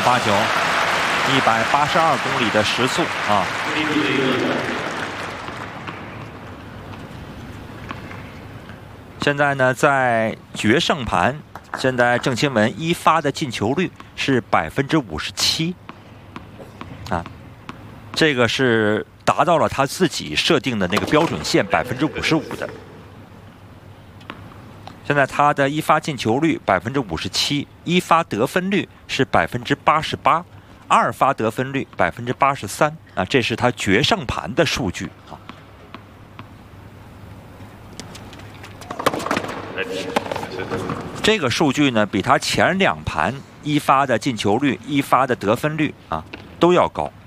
发球，182公里的时速啊！现在呢，在决胜盘，现在郑钦文一发的进球率是57%啊，这个是达到了他自己设定的那个标准线55%的。现在他的一发进球率57%，一发得分率是88%，二发得分率83%啊，这是他决胜盘的数据啊。这个数据呢，比他前2盘一发的进球率、一发的得分率啊都要高。